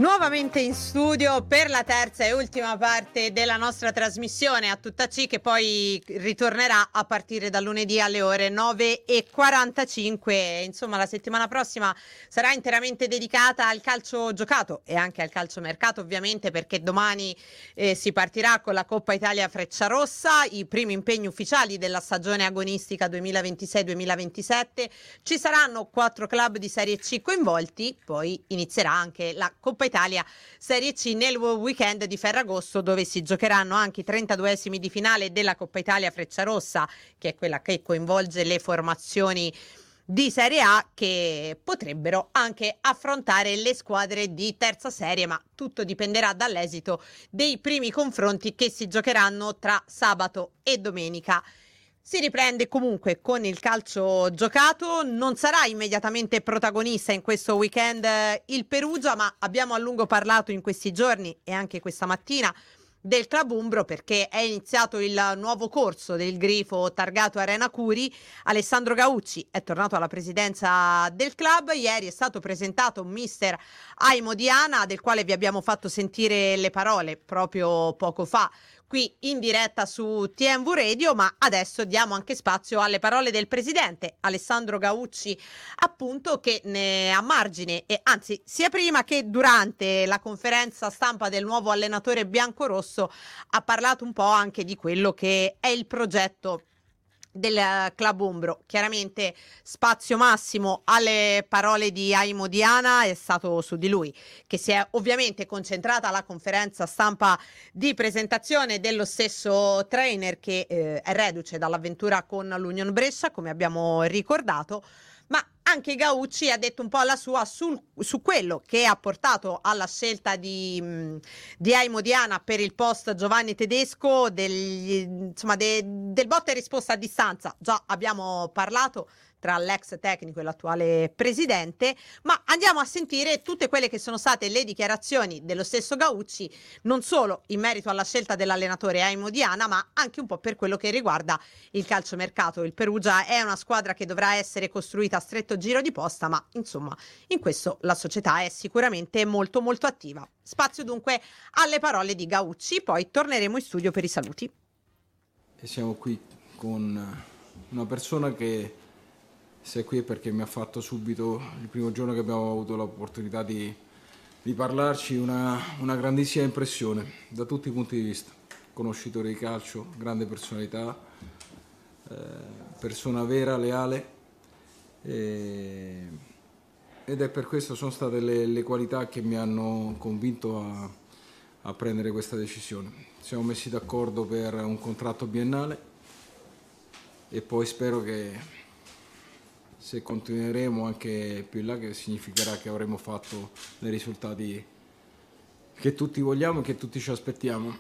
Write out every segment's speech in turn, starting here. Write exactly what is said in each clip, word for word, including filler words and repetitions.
Nuovamente in studio per la terza e ultima parte della nostra trasmissione a tutta C, che poi ritornerà a partire da lunedì alle ore nove e quarantacinque. Insomma, la settimana prossima sarà interamente dedicata al calcio giocato e anche al calciomercato, ovviamente, perché domani eh, si partirà con la Coppa Italia Frecciarossa, i primi impegni ufficiali della stagione agonistica duemilaventisei duemilaventisette. Ci saranno quattro club di Serie C coinvolti, poi inizierà anche la Coppa Italia Serie C nel weekend di Ferragosto, dove si giocheranno anche i trentaduesimi di finale della Coppa Italia Frecciarossa, che è quella che coinvolge le formazioni di Serie A, che potrebbero anche affrontare le squadre di terza serie, ma tutto dipenderà dall'esito dei primi confronti che si giocheranno tra sabato e domenica. Si riprende comunque con il calcio giocato, non sarà immediatamente protagonista in questo weekend eh, il Perugia, ma abbiamo a lungo parlato in questi giorni e anche questa mattina del Club Umbro, perché è iniziato il nuovo corso del Grifo targato Arena Curi. Alessandro Gaucci è tornato alla presidenza del club, ieri è stato presentato un mister Aimo Diana, del quale vi abbiamo fatto sentire le parole proprio poco fa qui in diretta su T M V Radio, ma adesso diamo anche spazio alle parole del presidente Alessandro Gaucci, appunto, che ne a margine, e anzi sia prima che durante la conferenza stampa del nuovo allenatore biancorosso, ha parlato un po' anche di quello che è il progetto del Club Umbro. Chiaramente spazio massimo alle parole di Aimo Diana è stato su di lui, che si è ovviamente concentrata la conferenza stampa di presentazione dello stesso trainer, che eh, è reduce dall'avventura con l'Union Brescia, come abbiamo ricordato. Ma anche Gaucci ha detto un po' la sua sul, su quello che ha portato alla scelta di, mh, di Aimo Diana per il post Giovanni Tedesco, degli, insomma, de, del botta e risposta a distanza. Già abbiamo parlato tra l'ex tecnico e l'attuale presidente, ma andiamo a sentire tutte quelle che sono state le dichiarazioni dello stesso Gaucci, non solo in merito alla scelta dell'allenatore Aimo Diana, ma anche un po' per quello che riguarda il calciomercato. Il Perugia è una squadra che dovrà essere costruita a stretto giro di posta, ma insomma in questo la società è sicuramente molto molto attiva. Spazio dunque alle parole di Gaucci, poi torneremo in studio per i saluti. E siamo qui con una persona che se è qui perché mi ha fatto subito, il primo giorno che abbiamo avuto l'opportunità di, di parlarci, una, una grandissima impressione da tutti i punti di vista. Conoscitore di calcio, grande personalità, eh, persona vera, leale, e, ed è per questo sono state le, le qualità che mi hanno convinto a, a prendere questa decisione. Siamo messi d'accordo per un contratto biennale e poi spero che, se continueremo anche più in là, che significherà che avremo fatto dei risultati che tutti vogliamo e che tutti ci aspettiamo.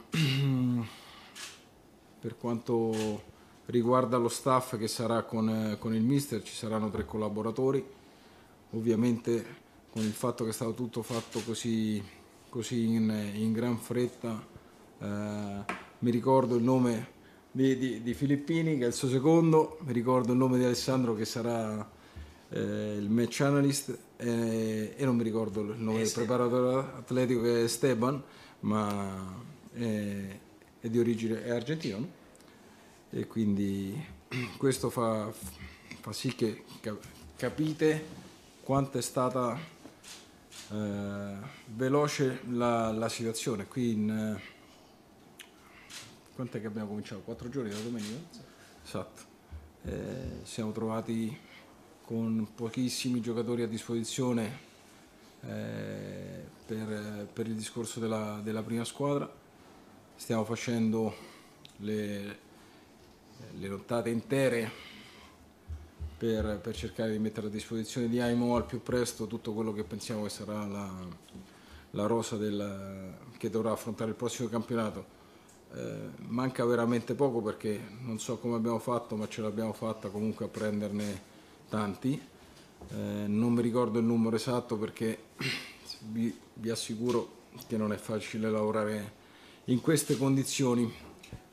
Per quanto riguarda lo staff che sarà con, con il mister, ci saranno tre collaboratori. Ovviamente con il fatto che è stato tutto fatto così, così in, in gran fretta, eh, mi ricordo il nome Di, di, di Filippini, che è il suo secondo, mi ricordo il nome di Alessandro, che sarà eh, il match analyst, eh, e non mi ricordo il nome eh, del preparatore atletico, che è Esteban, ma è, è di origine, è argentino, no? E quindi questo fa, fa sì che capite quanto è stata eh, veloce la, la situazione qui in... Quant'è che abbiamo cominciato? Quattro giorni da domenica? Esatto. Eh, siamo trovati con pochissimi giocatori a disposizione eh, per, per il discorso della, della prima squadra. Stiamo facendo le, le nottate intere per, per cercare di mettere a disposizione di Aimo al più presto tutto quello che pensiamo che sarà la, la rosa del, che dovrà affrontare il prossimo campionato. Eh, manca veramente poco, perché non so come abbiamo fatto, ma ce l'abbiamo fatta comunque a prenderne tanti. Eh, non mi ricordo il numero esatto, perché vi, vi assicuro che non è facile lavorare in queste condizioni.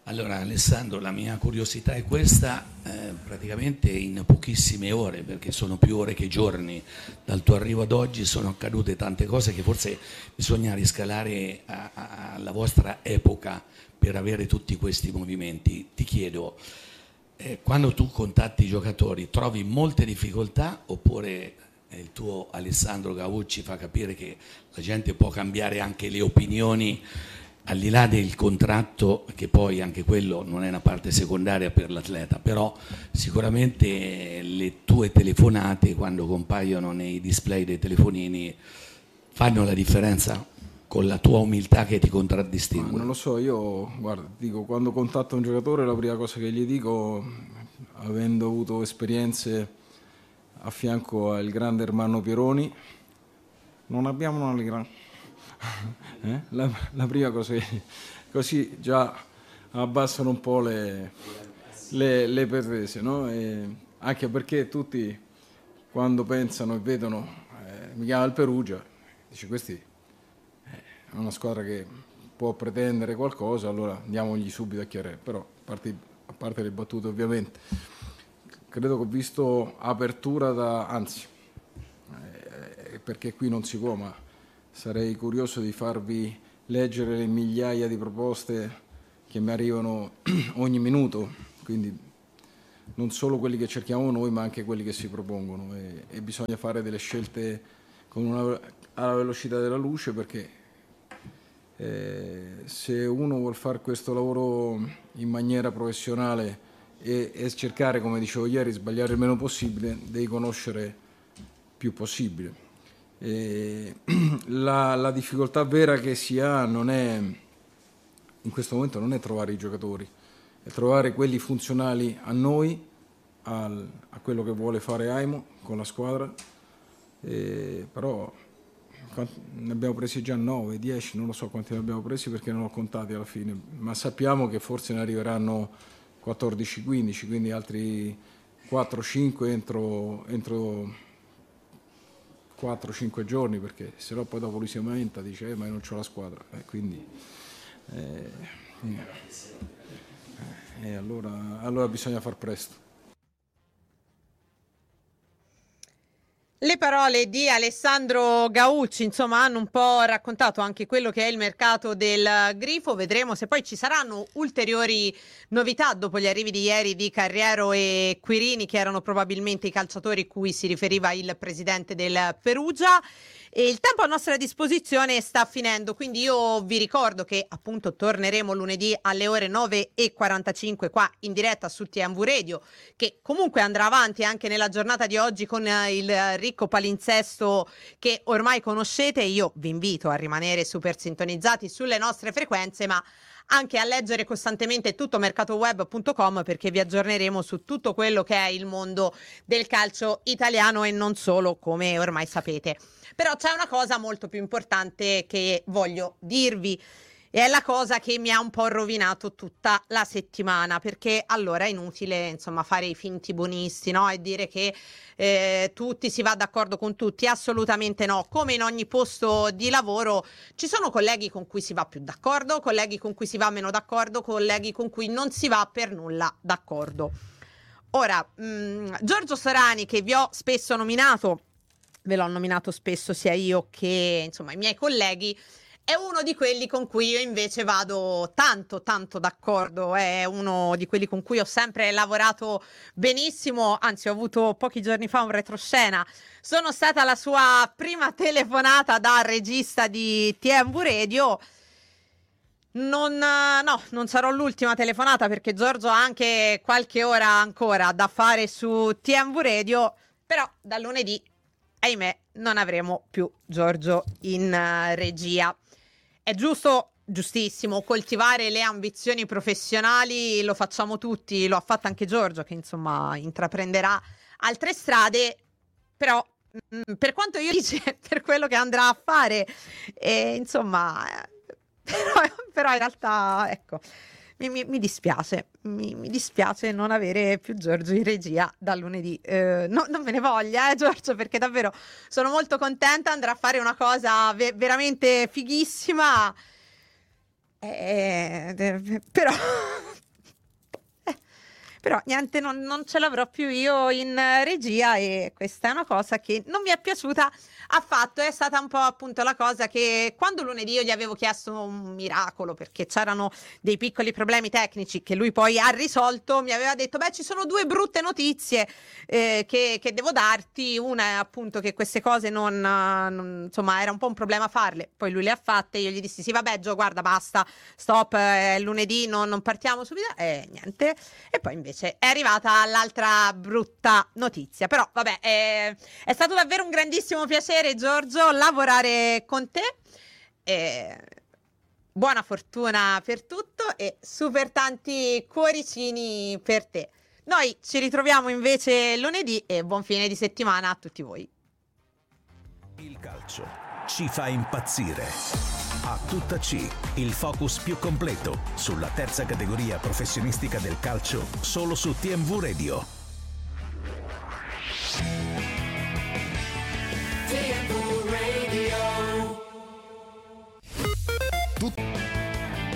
Allora Alessandro, la mia curiosità è questa, eh, praticamente in pochissime ore, perché sono più ore che giorni, dal tuo arrivo ad oggi sono accadute tante cose che forse bisogna riscalare a- a- alla vostra epoca per avere tutti questi movimenti. Ti chiedo, eh, quando tu contatti i giocatori trovi molte difficoltà oppure eh, il tuo Alessandro Gaucci fa capire che la gente può cambiare anche le opinioni al di là del contratto, che poi anche quello non è una parte secondaria per l'atleta, però sicuramente le tue telefonate quando compaiono nei display dei telefonini fanno la differenza con la tua umiltà che ti Ma contraddistingue? non lo so, io guarda, dico, quando contatto un giocatore la prima cosa che gli dico, avendo avuto esperienze a fianco al grande Ermanno Pieroni, non abbiamo una gran... eh? la, la prima cosa che... così già abbassano un po' le, le, le pretese, no? E anche perché tutti quando pensano e vedono, eh, mi chiama il Perugia, dice questi è una squadra che può pretendere qualcosa, allora andiamogli subito a chiarire. Però a parte, a parte le battute ovviamente, credo che ho visto apertura da, anzi, eh, perché qui non si può, ma sarei curioso di farvi leggere le migliaia di proposte che mi arrivano ogni minuto, quindi non solo quelli che cerchiamo noi, ma anche quelli che si propongono, e, e bisogna fare delle scelte con una, alla velocità della luce, perché eh, se uno vuol fare questo lavoro in maniera professionale e, e cercare, come dicevo ieri, sbagliare il meno possibile, devi conoscere più possibile. E la, la difficoltà vera che si ha non è, in questo momento non è trovare i giocatori, è trovare quelli funzionali a noi, al, a quello che vuole fare Aimo con la squadra. E, però ne abbiamo presi già nove, dieci, non lo so quanti ne abbiamo presi perché non ho contati alla fine, ma sappiamo che forse ne arriveranno quattordici quindici, quindi altri quattro cinque entro, entro quattro cinque giorni, perché se no poi dopo lui si lamenta, dice eh, ma io non c'ho la squadra, eh, quindi eh, eh, allora, allora bisogna far presto. Le parole di Alessandro Gaucci, insomma, hanno un po' raccontato anche quello che è il mercato del Grifo. Vedremo se poi ci saranno ulteriori novità dopo gli arrivi di ieri di Carriero e Quirini, che erano probabilmente i calciatori cui si riferiva il presidente del Perugia. E il tempo a nostra disposizione sta finendo, quindi io vi ricordo che appunto torneremo lunedì alle ore nove e quarantacinque qua in diretta su T M V Radio, che comunque andrà avanti anche nella giornata di oggi con il ricco palinsesto che ormai conoscete. Io vi invito a rimanere super sintonizzati sulle nostre frequenze, ma anche a leggere costantemente tutto mercatoweb punto com, perché vi aggiorneremo su tutto quello che è il mondo del calcio italiano e non solo, come ormai sapete. Però c'è una cosa molto più importante che voglio dirvi, e è la cosa che mi ha un po' rovinato tutta la settimana, perché allora è inutile insomma fare i finti buonisti, no? E dire che eh, tutti si va d'accordo con tutti, assolutamente no. Come in ogni posto di lavoro ci sono colleghi con cui si va più d'accordo, colleghi con cui si va meno d'accordo, colleghi con cui non si va per nulla d'accordo. Ora, mh, Giorgio Sorani, che vi ho spesso nominato, ve l'ho nominato spesso sia io che insomma i miei colleghi, è uno di quelli con cui io invece vado tanto tanto d'accordo, è uno di quelli con cui ho sempre lavorato benissimo, anzi ho avuto pochi giorni fa un retroscena, sono stata la sua prima telefonata da regista di T M V Radio. Non, no, non sarò l'ultima telefonata, perché Giorgio ha anche qualche ora ancora da fare su T M V Radio, però da lunedì, ahimè, non avremo più Giorgio in uh, regia. È giusto, giustissimo, coltivare le ambizioni professionali, lo facciamo tutti, lo ha fatto anche Giorgio, che insomma intraprenderà altre strade, però mh, per quanto io dice, per quello che andrà a fare, eh, insomma, eh, però, però in realtà, ecco, mi, mi, mi dispiace, mi, mi dispiace non avere più Giorgio in regia da lunedì. Eh, no, non me ne voglia, eh, Giorgio, perché davvero sono molto contenta, andrà a fare una cosa ve- veramente fighissima. Eh, eh, però, Però niente, non, non ce l'avrò più io in regia e questa è una cosa che non mi è piaciuta affatto. È stata un po' appunto la cosa che quando lunedì io gli avevo chiesto un miracolo perché c'erano dei piccoli problemi tecnici che lui poi ha risolto, mi aveva detto beh ci sono due brutte notizie eh, che, che devo darti. Una è appunto che queste cose non, non insomma era un po' un problema farle, poi lui le ha fatte, io gli dissi sì vabbè Gio guarda basta, stop, eh, lunedì non, non partiamo subito e eh, niente. E poi invece è arrivata l'altra brutta notizia, però vabbè è, è stato davvero un grandissimo piacere Giorgio lavorare con te e buona fortuna per tutto e super tanti cuoricini per te. Noi ci ritroviamo invece lunedì e buon fine di settimana a tutti voi. Il calcio ci fa impazzire. A tutta C, il focus più completo sulla terza categoria professionistica del calcio solo su T M V Radio. T M V Radio. Tut-